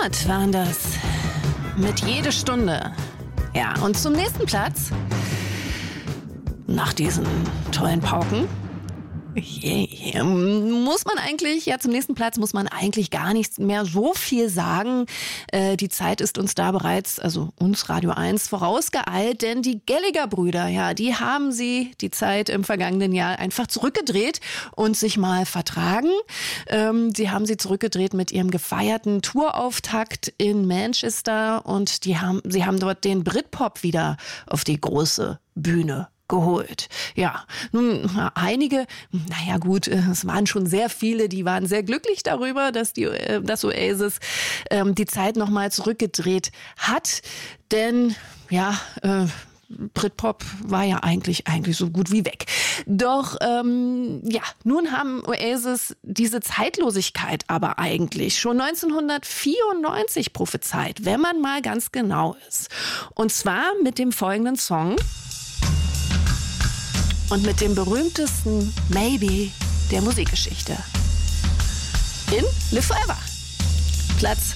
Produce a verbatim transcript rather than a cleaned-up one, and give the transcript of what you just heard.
Heimat waren das. Mit jede Stunde. Ja, und zum nächsten Platz. Nach diesen tollen Pauken. Yeah. Muss man eigentlich, ja zum nächsten Platz muss man eigentlich gar nicht mehr so viel sagen. Äh, die Zeit ist uns da bereits, also uns Radio eins, vorausgeeilt, denn die Gallagher-Brüder, ja, die haben sie die Zeit im vergangenen Jahr einfach zurückgedreht und sich mal vertragen. Ähm, sie haben sie zurückgedreht mit ihrem gefeierten Tourauftakt in Manchester und die haben, sie haben dort den Britpop wieder auf die große Bühne geholt. Ja, nun einige, naja gut, es waren schon sehr viele, die waren sehr glücklich darüber, dass die, dass Oasis ähm, die Zeit nochmal zurückgedreht hat, denn ja, äh, Britpop war ja eigentlich eigentlich so gut wie weg. Doch ähm, ja, nun haben Oasis diese Zeitlosigkeit aber eigentlich schon neunzehnhundertvierundneunzig prophezeit, wenn man mal ganz genau ist. Und zwar mit dem folgenden Song. Und mit dem berühmtesten Maybe der Musikgeschichte. In Live Forever. Platz